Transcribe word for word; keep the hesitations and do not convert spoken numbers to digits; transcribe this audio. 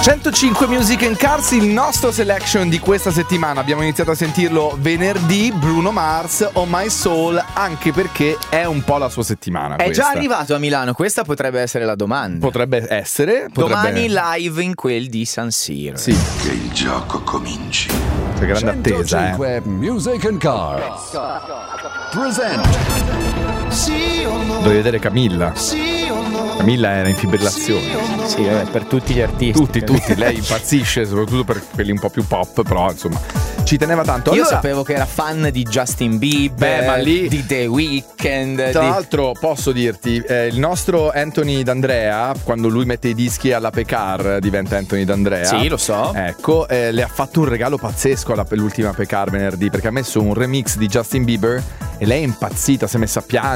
centocinque Music and Cars, il nostro selection di questa settimana. Abbiamo iniziato a sentirlo venerdì, Bruno Mars, On My Soul, anche perché è un po' la sua settimana. È questa. già arrivato a Milano, questa potrebbe essere la domanda. Potrebbe essere. Potrebbe... Domani live in quel di San Siro. Sì. Che il gioco cominci. C'è grande attesa, eh. centocinque Music and Cars present. Devi vedere Camilla. Camilla era in fibrillazione. Sì, vabbè, per tutti gli artisti. Tutti, tutti. Lei impazzisce, soprattutto per quelli un po' più pop, però insomma ci teneva tanto. Io Allora, sapevo che era fan di Justin Bieber, Beh, ma lì- di The Weeknd. tra di... l'altro posso dirti, eh, il nostro Anthony D'Andrea, quando lui mette i dischi alla Pecar diventa Anthony D'Andrea. Sì, lo so. Ecco, eh, le ha fatto un regalo pazzesco alla, per l'ultima Pecar venerdì, perché ha messo un remix di Justin Bieber e lei è impazzita, si è messa a piangere.